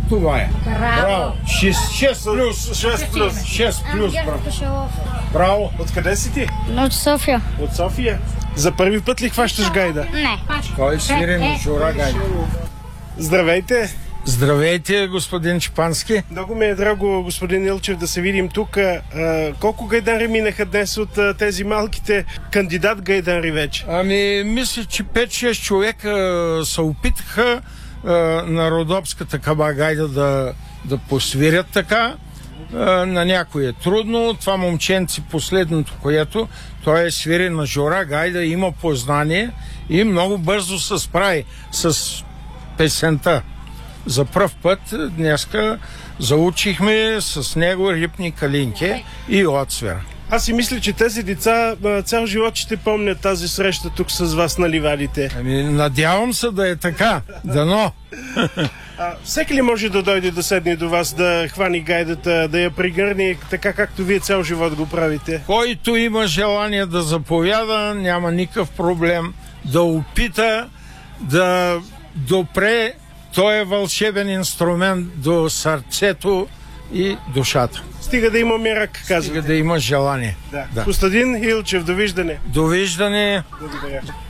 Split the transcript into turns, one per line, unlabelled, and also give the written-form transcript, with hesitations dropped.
Това е.
Браво!
6 плюс.
6 плюс.
6 плюс. Браво. Браво.
Откъде си ти?
От София.
От София. За първи път ли хващаш гайда?
Не.
Кой свири на Жора гайда?
Здравейте!
Здравейте, господин Чепански.
Много ми е драго, господин Илчев, да се видим тук. Колко гайдари минаха днес от тези малките кандидат гайдари вече?
Ами, мисля, че 5-6 човека се опитаха на Родопската кабагайда да посвирят така. На някой е трудно. Това момченци, последното, което той е свири на Жора гайда, има познание и много бързо се справи с песента. За пръв път днеска заучихме с него рипни калинки и отсвера.
Аз си мисля, че тези деца цял живот ще помнят тази среща тук с вас на ливадите.
Ами, надявам се да е така. Дано.
Всеки ли може да дойде да седне до вас, да хвани гайдата, да я пригърне, така както вие цял живот го правите?
Който има желание да заповяда, няма никакъв проблем да опита да допре. Той е вълшебен инструмент до сърцето и душата.
Стига да има мерак, казвате.
Стига да има желание.
Да. Костадин Илчев, довиждане.
Довиждане.
Благодаря.